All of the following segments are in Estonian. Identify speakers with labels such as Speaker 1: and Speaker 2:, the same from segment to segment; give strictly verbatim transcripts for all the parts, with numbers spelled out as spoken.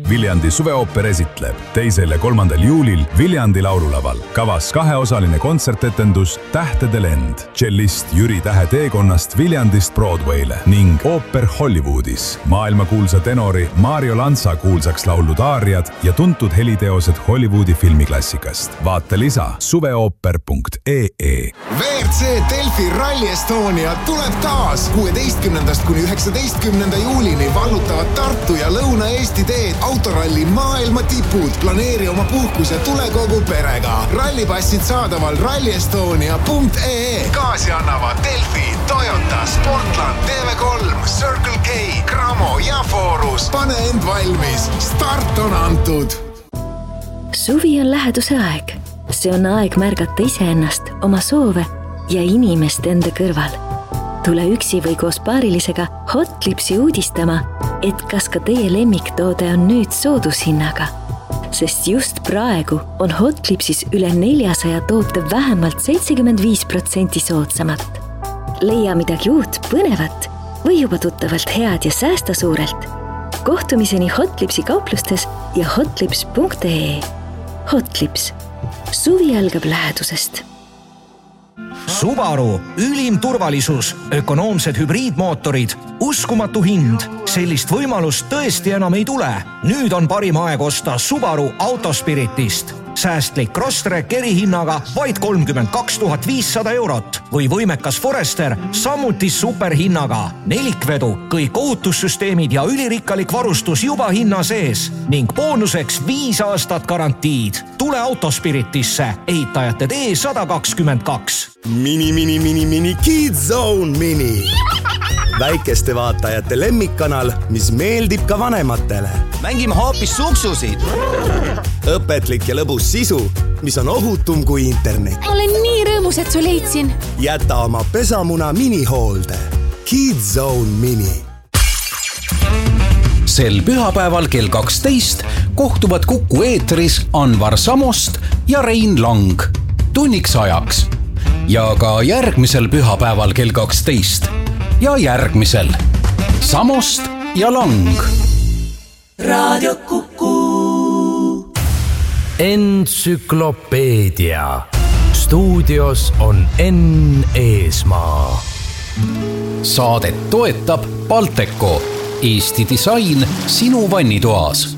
Speaker 1: Viljandi suveooper esitleb teisel ja kolmandal juulil Viljandi laululaval. Kavas kaheosaline kontsertetendus Tähtede lend, tšellist Jüri Tähe teekonnast Viljandist Broadway'le ning ooper Hollywoodis. Maailmakuulsa tenori Mario Lanza kuulsaks laulud aariad ja tuntud heliteosed Hollywoodi filmiklassikast. Vaata lisa suveooper punkt ee e.
Speaker 2: V R C Delfi Rally Estonia tuleb taas kuueteistkümnendast kuni üheksateistkümnenda juulini vallutavad Tartu ja Lõuna-Eesti teed autoralli maailma tipud. Planeeri oma puhkus ja tule kogu perega. Rallipassid saadaval rally estonia punkt ee e. Kaasi annavad Delfi, Toyota, Sportland, T V kolm, Circle K, Cramo ja Forus. Pane end valmis. Start on antud.
Speaker 3: Suvi on läheduse aeg. See on aeg märgata iseennast, oma soove ja inimest enda kõrval. Tule üksi või koos paarilisega Hotlipsi uudistama, et kas ka teie lemmiktoode on nüüd soodushinnaga. Sest just praegu on Hotlipsis üle neljasaja toote vähemalt seitsekümmend viis protsenti soodsamat. Leia midagi uut, põnevat või juba tuttavalt head ja säästa suurelt. Kohtumiseni Hotlipsi kauplustes ja hotlips punkt ee. Hotlips. Suvi algab lähedusest.
Speaker 4: Subaru, ülim turvalisus, ökonoomsed hübriidmootorid, uskumatu hind. Sellist võimalust tõesti enam ei tule. Nüüd on parim aeg osta Subaru Autospiritist. Säästlik Crosstrek erihinnaga vaid kolmkümmend kaks tuhat viissada eurot või võimekas Forester samuti superhinnaga. Nelikvedu, kõik ohutussüsteemid ja ülirikkalik varustus juba hinna sees ning boonuseks viis aastat garantiid. Tule Autospiritisse, ehitajate tee sada kakskümmend kaks.
Speaker 5: Mini, mini, mini, mini, Kids Zone Mini. Väikeste vaatajate lemmikkanal, mis meeldib ka vanematele.
Speaker 6: Mängime hoopis suksusid.
Speaker 5: Õpetlik ja lõbus sisu, mis on ohutum kui internet.
Speaker 7: Olen nii rõõmus, et su leidsin.
Speaker 5: Jäta oma pesamuna minihoolde. Kids Zone Mini.
Speaker 8: Sel pühapäeval kell kaksteist kohtuvad Kuku eetris Anvar Samost ja Rein Lang. Tunniks ajaks. Ja ka järgmisel pühapäeval kell kaksteist. Ja järgmisel Samost ja Lang.
Speaker 9: Radio Kuku. Entsüklopeedia. Stuudios on Enn Eesmaa.
Speaker 8: Saadet toetab Balteco. Eesti disain sinu vannitoas.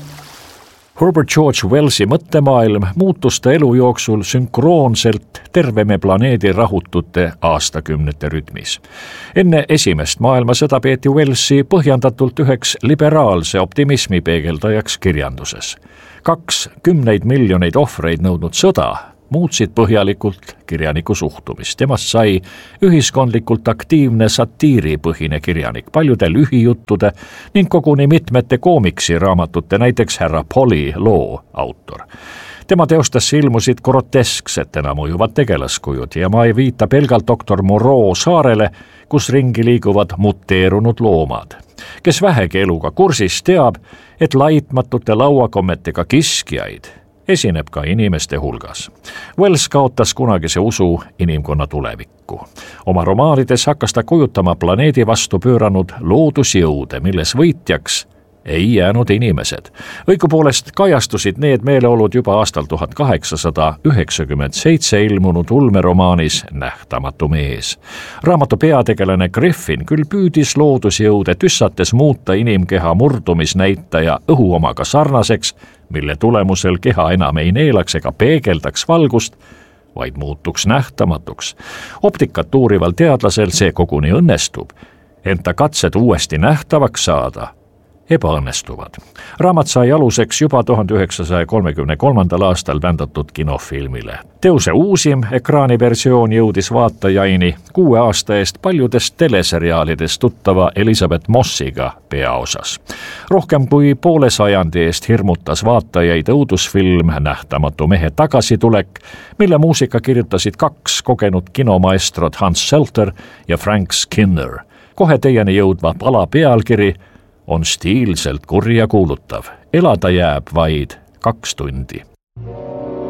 Speaker 10: Herbert George Wellsi mõttemaailm muutus ta elu jooksul sünkroonselt terve me planeedi rahutute aastakümnete rütmis. Enne esimest maailmasõda peeti Wellsi põhjendatult üheks liberaalse optimismi peegeldajaks kirjanduses. Kaks kümneid miljoneid ohvreid nõudnud sõda muutsid põhjalikult kirjaniku suhtumist. Temast sai ühiskondlikult aktiivne satiiripõhine kirjanik, paljude lühijuttude ning koguni mitmete koomiksi raamatute, näiteks härra Polly loo autor. Tema teostesse ilmusid grotesksete mõjuvad tegelaskujud ja ma ei viita pelgalt doktor Moreau saarele, kus ringi liiguvad muteerunud loomad. Kes vähegi eluga kursis teab, et laitmatute lauakommetega kiskjaid esineb ka inimeste hulgas. Wells kaotas kunagise usu inimkonna tulevikku. Oma romaanides hakkas ta kujutama planeedi vastu pööranud loodusjõude, milles võitjaks ei jäänud inimesed. Õigupoolest kajastusid need meeleolud juba aastal tuhat kaheksasada üheksakümmend seitse ilmunud ulmeromaanis Nähtamatu mees. Raamatu peategelane Griffin küll püüdis loodusjõude tüssates muuta inimkeha murdumisnäitaja õhu omaga sarnaseks, mille tulemusel keha enam ei neelaks ega peegeldaks valgust, vaid muutuks nähtamatuks. Optikat uurival teadlasel see koguni õnnestub, ent ta katsed uuesti nähtavaks saada ebaõnnestuvad. Raamat sai aluseks juba tuhande üheksasaja kolmekümne kolmandal aastal vändatud kinofilmile. Teose uusim ekraaniversioon jõudis vaatajaini kuue aasta eest paljudest teleseriaalides tuttava Elizabeth Mossiga peaosas. Rohkem kui poole sajandi eest hirmutas vaatajaid õudusfilm Nähtamatu mehe tagasitulek, mille muusika kirjutasid kaks kogenud kinomaestrot Hans Selter ja Frank Skinner. Kohe teieni jõudva pala pealkiri on stiilselt kurja kuulutav. Elada jääb vaid kaks tundi.